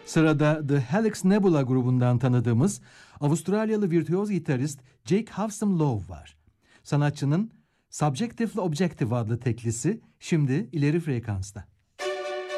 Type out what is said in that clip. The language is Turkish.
Sırada The Helix Nebula grubundan tanıdığımız Avustralyalı virtüöz gitarist Jake Hafsum Lowe var. Sanatçının Subjectively Objective adlı teklisi şimdi ileri frekansta.